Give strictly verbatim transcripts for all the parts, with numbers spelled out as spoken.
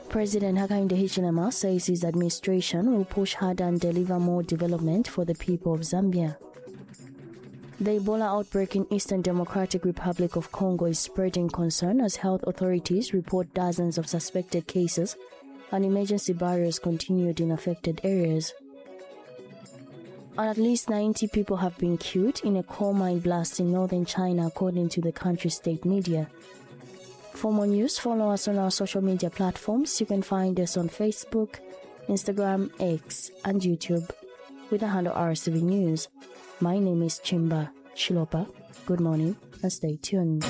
President Hakainde Hichilema says his administration will push harder and deliver more development for the people of Zambia. The Ebola outbreak in Eastern Democratic Republic of Congo is spreading concern as health authorities report dozens of suspected cases and emergency barriers continued in affected areas. And at least ninety people have been killed in a coal mine blast in northern China, according to the country's state media. For more news, follow us on our social media platforms. You can find us on Facebook, Instagram, X, and YouTube with the handle R S V News. My name is Chimba Chilopa. Good morning and stay tuned.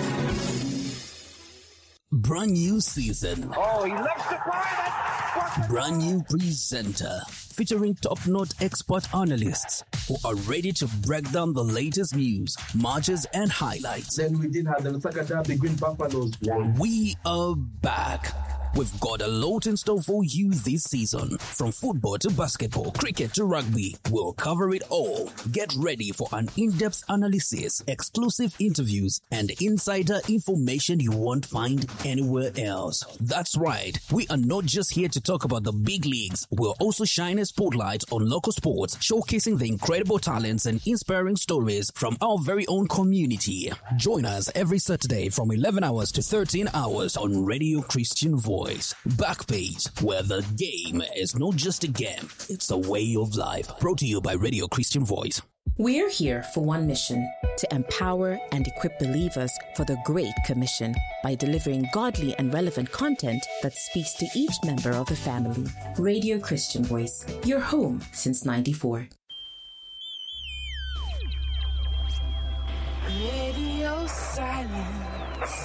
Brand new season. Oh, he loves to fly. Brand new presenter featuring top-notch expert analysts who are ready to break down the latest news, matches, and highlights. Then we did have the Lusaka Derby, Green Buffaloes. We are back. We've got a lot in store for you this season. From football to basketball, cricket to rugby, we'll cover it all. Get ready for an in-depth analysis, exclusive interviews, and insider information you won't find anywhere else. That's right. We are not just here to talk about the big leagues. We'll also shine a spotlight on local sports, showcasing the incredible talents and inspiring stories from our very own community. Join us every Saturday from eleven hours to thirteen hours on Radio Christian Voice. Backpage, where the game is not just a game, it's a way of life. Brought to you by Radio Christian Voice. We're here for one mission, to empower and equip believers for the Great Commission by delivering godly and relevant content that speaks to each member of the family. Radio Christian Voice, your home since ninety-four.